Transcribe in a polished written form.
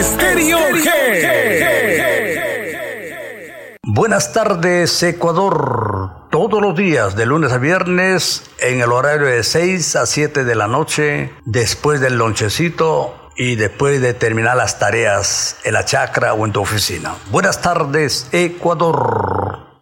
Estéreo G. Buenas tardes, Ecuador. Todos los días, de lunes a viernes, en el horario de 6 a 7 de la noche, después del lonchecito y después de terminar las tareas en la chacra o en tu oficina. Buenas tardes, Ecuador.